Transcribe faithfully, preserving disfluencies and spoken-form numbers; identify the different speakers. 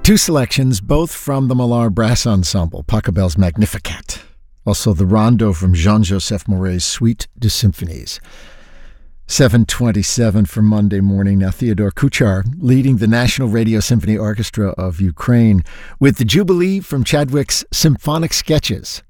Speaker 1: Two selections, both from the Millar Brass Ensemble, Pachelbel's Magnificat. Also the rondo from Jean-Joseph Maury's Suite de Symphonies. seven twenty-seven for Monday morning. Now Theodore Kuchar leading the National Radio Symphony Orchestra of Ukraine with the Jubilee from Chadwick's Symphonic Sketches.